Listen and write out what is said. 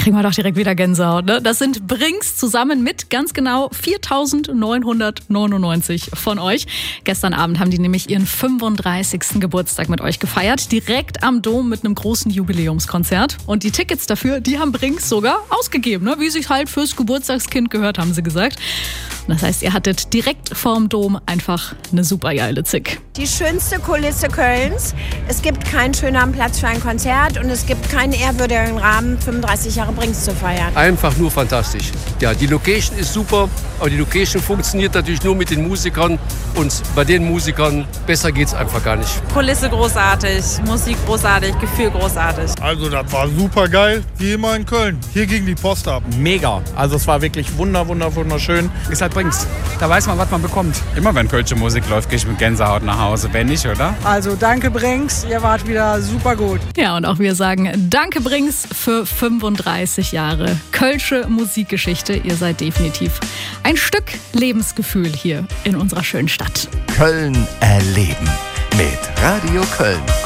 kriegen wir doch direkt wieder Gänsehaut, ne? Das sind Brinks zusammen mit ganz genau 4.999 von euch. Gestern Abend haben die nämlich ihren 35. Geburtstag mit euch gefeiert. Direkt am Dom mit einem großen Jubiläumskonzert. Und die Tickets dafür, die haben Brinks sogar ausgegeben, ne? Wie sich halt fürs Geburtstagskind gehört, haben sie gesagt. Das heißt, ihr hattet direkt vorm Dom einfach eine super geile Zick. Die schönste Kulisse Kölns. Es gibt keinen schöneren Platz für ein Konzert und es gibt keinen ehrwürdigeren Rahmen, 35 Jahre Brinks zu feiern. Einfach nur fantastisch. Ja, die Location ist super, aber die Location funktioniert natürlich nur mit den Musikern und bei den Musikern besser geht's einfach gar nicht. Kulisse großartig, Musik großartig, Gefühl großartig. Also das war super geil, wie immer in Köln. Hier ging die Post ab. Mega. Also es war wirklich wunderschön. Ist halt Brinks. Da weiß man, was man bekommt. Immer wenn kölsche Musik läuft, gehe ich mit Gänsehaut nach Hause. Wenn nicht, oder? Also danke Brinks, ihr wart wieder super gut. Ja, und auch wir sagen danke Brinks für 35 Jahre kölsche Musikgeschichte. Ihr seid definitiv ein Stück Lebensgefühl hier in unserer schönen Stadt. Köln erleben mit Radio Köln.